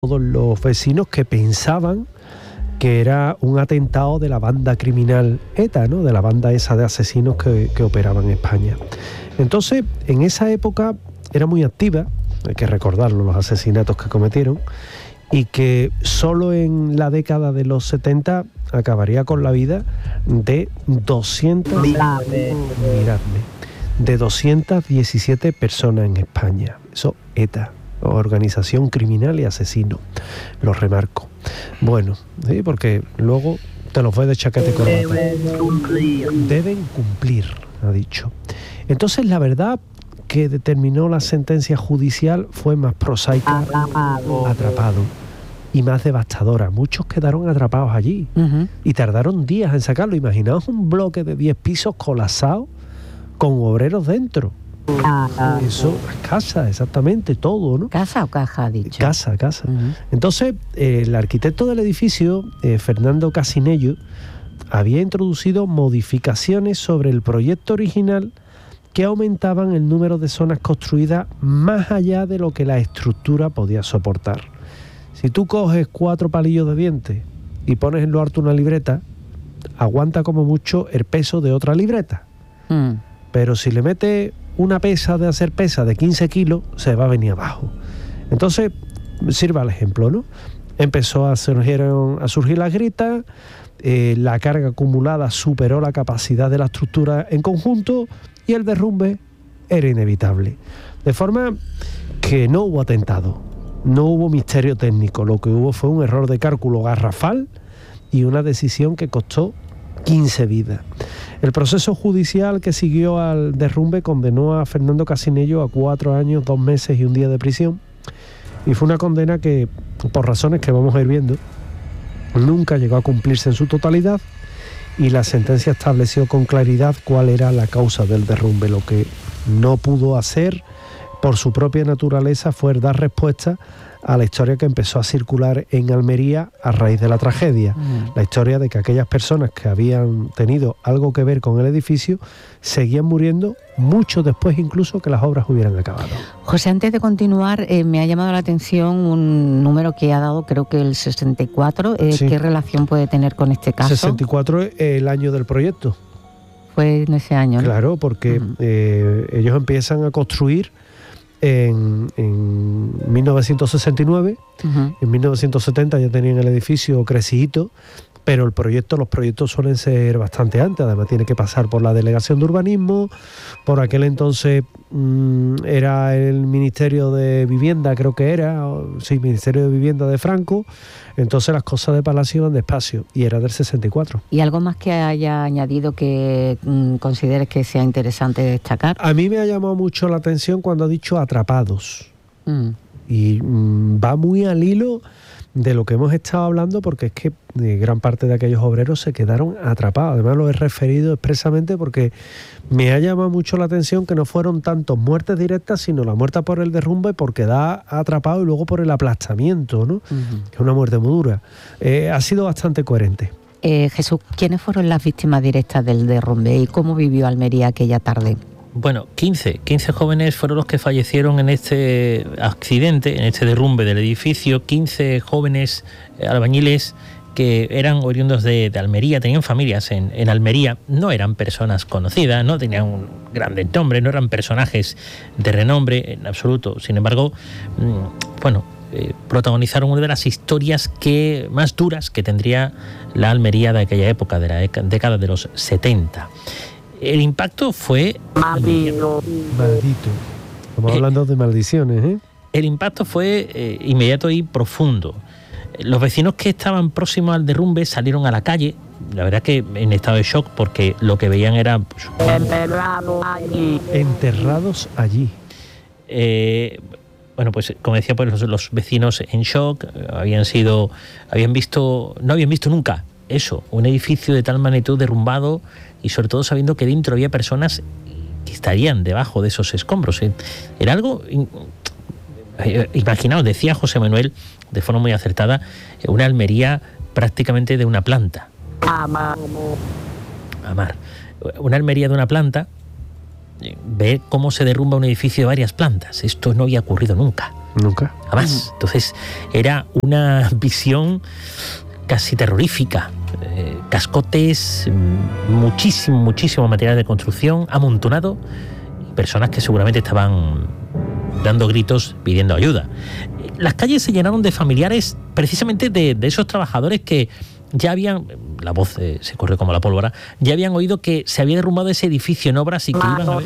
todos los vecinos que pensaban que era un atentado de la banda criminal ETA, ¿no? De la banda esa de asesinos que operaba en España. Entonces, en esa época era muy activa, hay que recordarlo, los asesinatos que cometieron, y que solo en la década de los 70 acabaría con la vida de 217 personas en España. Eso, ETA, organización criminal y asesino, lo remarco. Bueno, ¿sí? Porque luego te los fue de chaquete y corbata. Deben cumplir, ha dicho. Entonces, la verdad que determinó la sentencia judicial fue más prosaica, atrapado, y más devastadora. Muchos quedaron atrapados allí y tardaron días en sacarlo. Imaginaos un bloque de 10 pisos colapsado con obreros dentro. Eso, casa, exactamente, todo, ¿no? ¿Casa o caja, ha dicho? Casa. Entonces, el arquitecto del edificio, Fernando Casinello, había introducido modificaciones sobre el proyecto original que aumentaban el número de zonas construidas más allá de lo que la estructura podía soportar. Si tú coges 4 palillos de dientes y pones en lo alto una libreta, aguanta como mucho el peso de otra libreta. Pero si le metes una pesa de hacer pesa de 15 kilos, se va a venir abajo. Entonces, sirva el ejemplo, ¿no? Empezó a surgir las grietas, la carga acumulada superó la capacidad de la estructura en conjunto y el derrumbe era inevitable. De forma que no hubo atentado, no hubo misterio técnico, lo que hubo fue un error de cálculo garrafal y una decisión que costó 15 vidas. El proceso judicial que siguió al derrumbe condenó a Fernando Casinello a 4 años, 2 meses y 1 día de prisión, y fue una condena que, por razones que vamos a ir viendo, nunca llegó a cumplirse en su totalidad, y la sentencia estableció con claridad cuál era la causa del derrumbe. Lo que no pudo hacer por su propia naturaleza fue dar respuesta a la historia que empezó a circular en Almería a raíz de la tragedia. La historia de que aquellas personas que habían tenido algo que ver con el edificio seguían muriendo mucho después incluso que las obras hubieran acabado. José, antes de continuar, me ha llamado la atención un número que ha dado, creo que el 64. Sí. ¿Qué relación puede tener con este caso? 64 es el año del proyecto. Fue en ese año, ¿no? Claro, porque ellos empiezan a construir en 1969, en 1970 ya tenían el edificio crecidito, pero los proyectos suelen ser bastante antes. Además tiene que pasar por la Delegación de Urbanismo, por aquel entonces era el Ministerio de Vivienda, creo que era, Ministerio de Vivienda de Franco. Entonces las cosas de Palacio iban despacio, y era del 64. ¿Y algo más que haya añadido que consideres que sea interesante destacar? A mí me ha llamado mucho la atención cuando ha dicho atrapados. Y va muy al hilo de lo que hemos estado hablando, porque es que gran parte de aquellos obreros se quedaron atrapados. Además lo he referido expresamente porque me ha llamado mucho la atención que no fueron tanto muertes directas, sino la muerte por el derrumbe, por quedar atrapado, y luego por el aplastamiento, ¿no? Que es una muerte muy dura. Ha sido bastante coherente. Jesús, ¿quiénes fueron las víctimas directas del derrumbe y cómo vivió Almería aquella tarde? Bueno, 15 jóvenes fueron los que fallecieron en este accidente, en este derrumbe del edificio. 15 jóvenes albañiles que eran oriundos de Almería, tenían familias en Almería, no eran personas conocidas, no tenían un grande nombre, no eran personajes de renombre en absoluto. Sin embargo, protagonizaron una de las historias más duras que tendría la Almería de aquella época, de la década de los 70. El impacto fue maldito. Estamos hablando de maldiciones, ¿eh? El impacto fue inmediato y profundo. Los vecinos que estaban próximos al derrumbe salieron a la calle, la verdad que en estado de shock, porque lo que veían era enterrados allí. Pues como decía, pues los vecinos en shock no habían visto nunca eso, un edificio de tal magnitud derrumbado, y sobre todo sabiendo que dentro había personas que estarían debajo de esos escombros. Era algo, imaginaos, decía José Manuel de forma muy acertada, una Almería prácticamente de una planta. Amar. Una Almería de una planta, ve cómo se derrumba un edificio de varias plantas. Esto no había ocurrido nunca. Nunca. Jamás. Entonces era una visión casi terrorífica. Cascotes, muchísimo material de construcción amontonado, y personas que seguramente estaban dando gritos pidiendo ayuda. Las calles se llenaron de familiares precisamente de esos trabajadores que ya habían, la voz se corrió como la pólvora, ya habían oído que se había derrumbado ese edificio en obras y que iban a ver...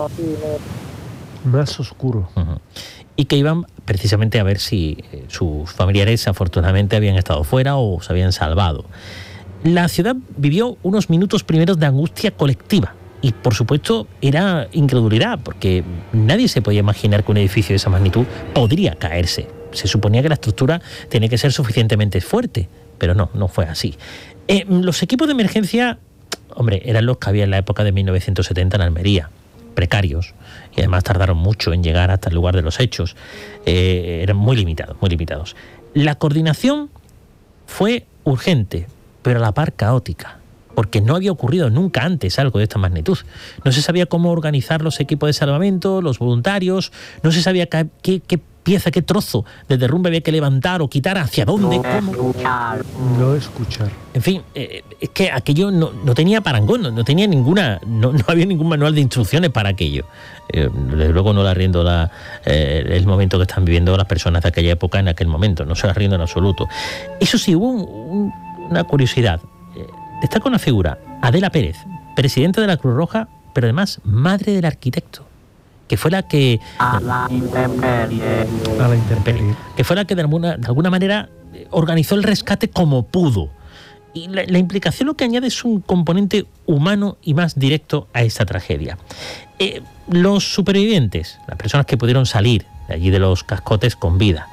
Más oscuro. Uh-huh. Y que iban precisamente a ver si sus familiares afortunadamente habían estado fuera o se habían salvado. La ciudad vivió unos minutos primeros de angustia colectiva y por supuesto era incredulidad, porque nadie se podía imaginar que un edificio de esa magnitud podría caerse. Se suponía que la estructura tenía que ser suficientemente fuerte, pero no fue así. Los equipos de emergencia, hombre, eran los que había en la época de 1970 en Almería, precarios, y además tardaron mucho en llegar hasta el lugar de los hechos. Eran muy limitados. La coordinación fue urgente, pero a la par caótica, porque no había ocurrido nunca antes algo de esta magnitud. No se sabía cómo organizar los equipos de salvamento, los voluntarios, no se sabía qué pieza, qué trozo de derrumbe había que levantar o quitar, hacia dónde, cómo. No escuchar. En fin, es que aquello no tenía parangón, no tenía ninguna, no había ningún manual de instrucciones para aquello. Desde luego no le arriendo el momento que están viviendo las personas de aquella época en aquel momento, no se le arriendo en absoluto. Eso sí, hubo una curiosidad. Destaca una figura, Adela Pérez, presidenta de la Cruz Roja, pero además madre del arquitecto, que fue la que... A la intemperie. Que fue la que de alguna manera organizó el rescate como pudo. Y la implicación lo que añade es un componente humano y más directo a esta tragedia. Los supervivientes, las personas que pudieron salir de allí de los cascotes con vida,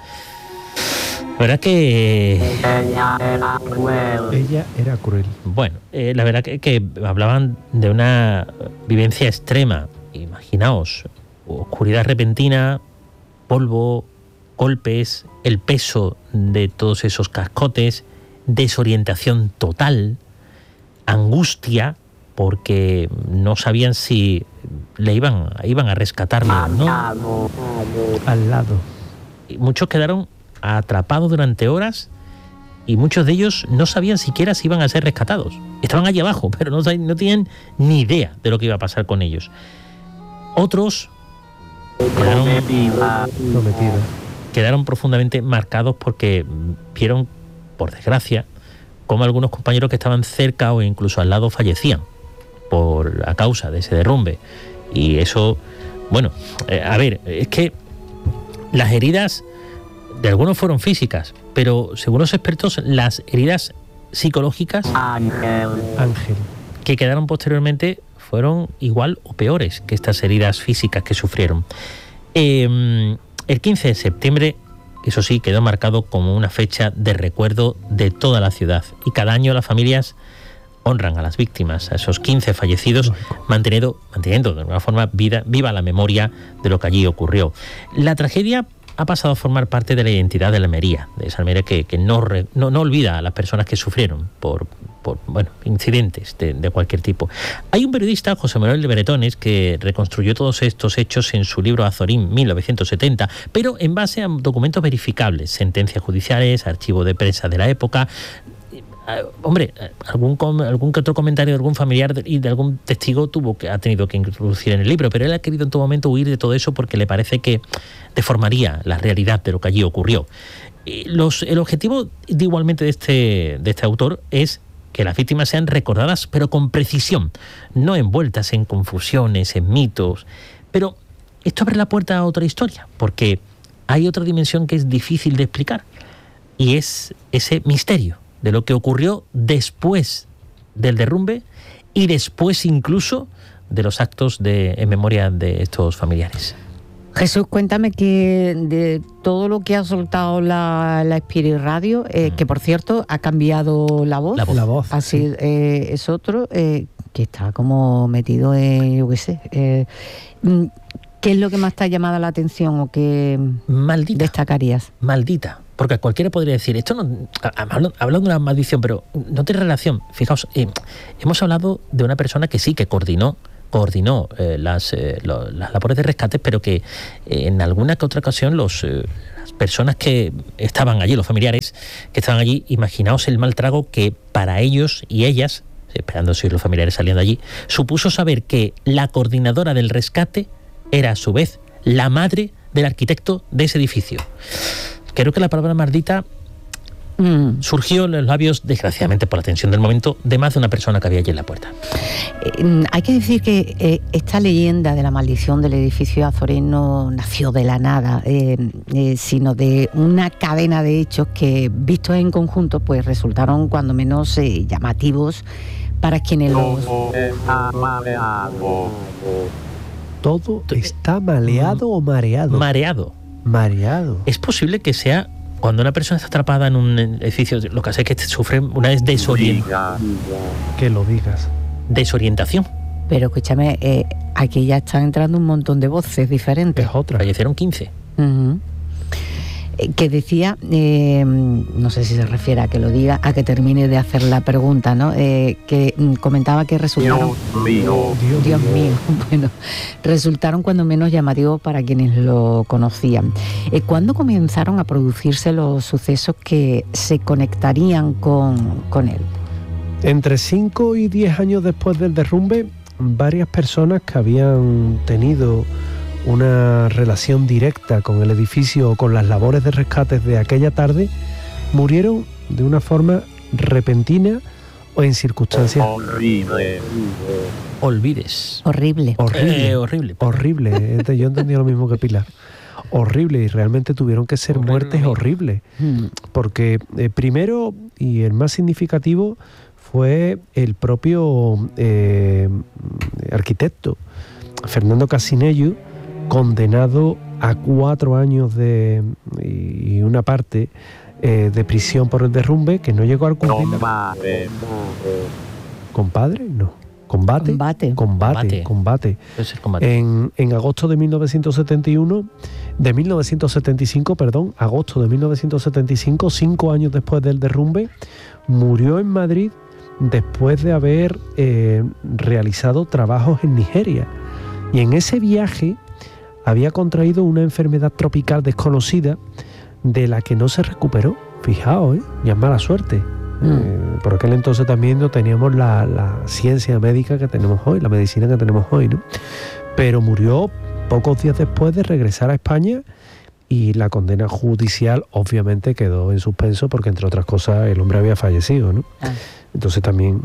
la verdad que... Ella era cruel. Bueno, la verdad que hablaban de una vivencia extrema. Imaginaos, oscuridad repentina, polvo, golpes, el peso de todos esos cascotes, desorientación total, angustia, porque no sabían si le iban a rescatarle o no. Al lado. Y muchos quedaron atrapados durante horas y muchos de ellos no sabían siquiera si iban a ser rescatados. Estaban allí abajo, pero no tenían ni idea de lo que iba a pasar con ellos. Otros quedaron profundamente marcados porque vieron, por desgracia, cómo algunos compañeros que estaban cerca o incluso al lado fallecían a causa de ese derrumbe. Y eso, bueno, es que las heridas de algunos fueron físicas, pero según los expertos, las heridas psicológicas Ángel, que quedaron posteriormente fueron igual o peores que estas heridas físicas que sufrieron. El 15 de septiembre, eso sí, quedó marcado como una fecha de recuerdo de toda la ciudad, y cada año las familias honran a las víctimas, a esos 15 fallecidos, manteniendo de alguna forma viva la memoria de lo que allí ocurrió. La tragedia ha pasado a formar parte de la identidad de la Almería, de esa Almería que no olvida a las personas que sufrieron por incidentes de cualquier tipo. Hay un periodista, José Manuel de Bretones, que reconstruyó todos estos hechos en su libro Azorín 1970, pero en base a documentos verificables, sentencias judiciales, archivo de prensa de la época. Hombre, algún que otro comentario de algún familiar y de algún testigo ha tenido que introducir en el libro, pero él ha querido en todo momento huir de todo eso porque le parece que deformaría la realidad de lo que allí ocurrió. El objetivo igualmente de este autor es que las víctimas sean recordadas, pero con precisión, no envueltas en confusiones, en mitos. Pero esto abre la puerta a otra historia, porque hay otra dimensión que es difícil de explicar, y es ese misterio de lo que ocurrió después del derrumbe y después incluso de los actos en memoria de estos familiares. Jesús, cuéntame que de todo lo que ha soltado la Spirit Radio, que por cierto ha cambiado la voz. La voz. Así sí. Es otro que está como metido en, yo qué sé. ¿Qué es lo que más te ha llamado la atención o que destacarías? Maldita. Porque cualquiera podría decir, esto no, hablando de una maldición, pero no tiene relación. Fijaos, hemos hablado de una persona que sí, que coordinó coordinó las labores de rescate, pero que en alguna que otra ocasión las personas que estaban allí, los familiares que estaban allí, imaginaos el mal trago que para ellos y ellas, esperando si los familiares salían de allí, supuso saber que la coordinadora del rescate era a su vez la madre del arquitecto de ese edificio. Creo que la palabra maldita surgió en los labios, desgraciadamente por la tensión del momento, de más de una persona que había allí en la puerta. Hay que decir que esta leyenda de la maldición del edificio Azorín no nació de la nada, sino de una cadena de hechos que, vistos en conjunto, pues resultaron cuando menos llamativos para quienes los... Todo está maleado o mareado. Mareado. Es posible que sea cuando una persona está atrapada en un edificio, lo que hace es que sufre una desorientación. Que lo digas. Desorientación. Pero escúchame, aquí ya están entrando un montón de voces diferentes. Es otra. Fallecieron 15. Que decía, no sé si se refiere a que lo diga, a que termine de hacer la pregunta, ¿no? Que comentaba que resultaron... Dios mío. Bueno, resultaron cuando menos llamativos para quienes lo conocían. ¿Cuándo comenzaron a producirse los sucesos que se conectarían con él? Entre 5 y 10 años después del derrumbe, varias personas que habían tenido una relación directa con el edificio o con las labores de rescate de aquella tarde murieron de una forma repentina o en circunstancias horrible. Yo entendía lo mismo que Pilar. Horrible, y realmente tuvieron que ser muertes horribles, porque primero, y el más significativo, fue el propio arquitecto Fernando Casinello, condenado a 4 años y una parte de prisión por el derrumbe, que no llegó a cumplir. ¿Compadre? No. Combate. Puede ser combate. En agosto de 1975, agosto de 1975, 5 años después del derrumbe, murió en Madrid después de haber realizado trabajos en Nigeria. Y en ese viaje había contraído una enfermedad tropical desconocida de la que no se recuperó. Fijaos, ya es mala suerte. Por aquel entonces también no teníamos la ciencia médica que tenemos hoy, la medicina que tenemos hoy, ¿no? Pero murió pocos días después de regresar a España, y la condena judicial obviamente quedó en suspenso porque, entre otras cosas, el hombre había fallecido, ¿no? Entonces también,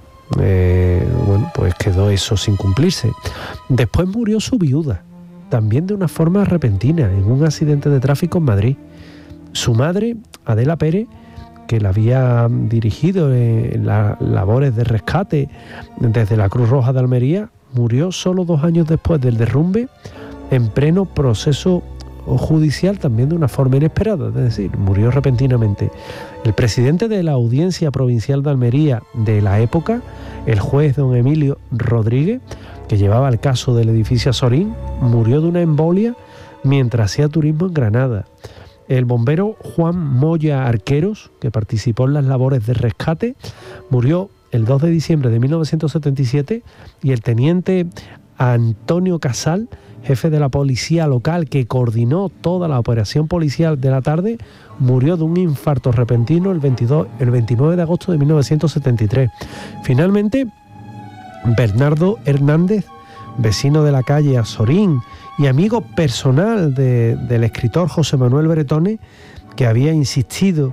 pues quedó eso sin cumplirse. Después murió su viuda, también de una forma repentina, en un accidente de tráfico en Madrid. Su madre, Adela Pérez, que la había dirigido en las labores de rescate desde la Cruz Roja de Almería, murió solo 2 años después del derrumbe, en pleno proceso judicial, también de una forma inesperada, es decir, murió repentinamente. El presidente de la Audiencia Provincial de Almería de la época, el juez don Emilio Rodríguez, que llevaba el caso del edificio Azorín, murió de una embolia mientras hacía turismo en Granada. El bombero Juan Moya Arqueros, que participó en las labores de rescate, murió el 2 de diciembre de 1977, y el teniente Antonio Casal, jefe de la policía local que coordinó toda la operación policial de la tarde, murió de un infarto repentino el 29 de agosto de 1973. Finalmente, Bernardo Hernández, vecino de la calle Azorín y amigo personal del escritor José Manuel Bretone, que había insistido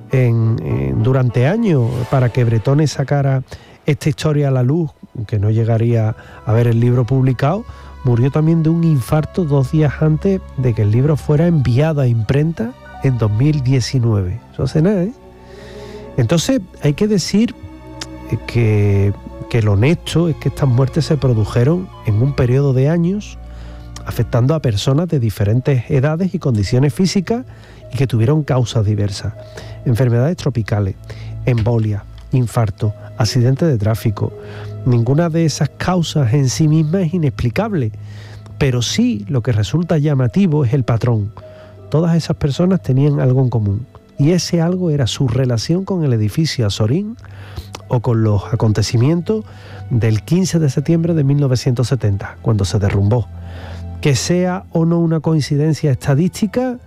durante años para que Bretone sacara esta historia a la luz, que no llegaría a ver el libro publicado, murió también de un infarto 2 días antes de que el libro fuera enviado a imprenta en 2019. Eso hace nada, ¿eh? Entonces hay que decir que lo honesto es que estas muertes se produjeron en un periodo de años, afectando a personas de diferentes edades y condiciones físicas, y que tuvieron causas diversas: enfermedades tropicales, embolia, infarto, accidentes de tráfico. Ninguna de esas causas en sí misma es inexplicable, pero sí lo que resulta llamativo es el patrón. Todas esas personas tenían algo en común: Y ese algo era su relación con el edificio Azorín o con los acontecimientos del 15 de septiembre de 1970, cuando se derrumbó. Que sea o no una coincidencia estadística,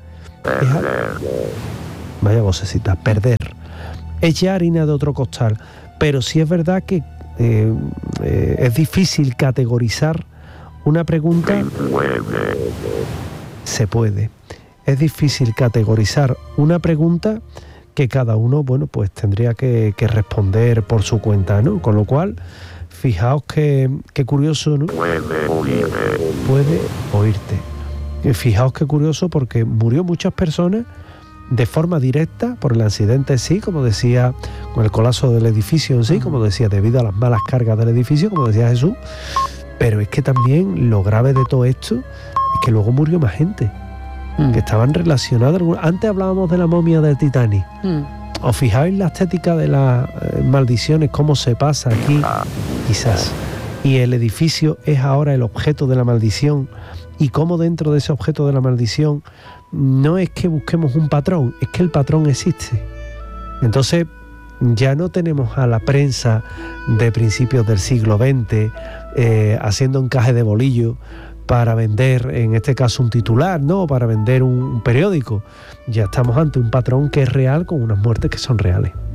vaya vocecita, perder. Es ya harina de otro costal, pero sí es verdad que es difícil categorizar una pregunta. Se puede. Es difícil categorizar una pregunta que cada uno, bueno, pues tendría que responder por su cuenta, ¿no? Con lo cual, fijaos qué curioso, ¿no? Puede oírte. Fijaos qué curioso, porque murió muchas personas de forma directa por el accidente en sí, como decía, con el colapso del edificio en sí, como decía, debido a las malas cargas del edificio, como decía Jesús. Pero es que también lo grave de todo esto es que luego murió más gente que estaban relacionadas. Antes hablábamos de la momia del Titanic. ¿Os fijáis la estética de las maldiciones, cómo se pasa aquí? Quizás. Y el edificio es ahora el objeto de la maldición, y cómo dentro de ese objeto de la maldición no es que busquemos un patrón, es que el patrón existe. Entonces ya no tenemos a la prensa de principios del siglo XX haciendo encaje de bolillo para vender, en este caso, un titular, ¿no? Para vender un periódico. Ya estamos ante un patrón que es real, con unas muertes que son reales.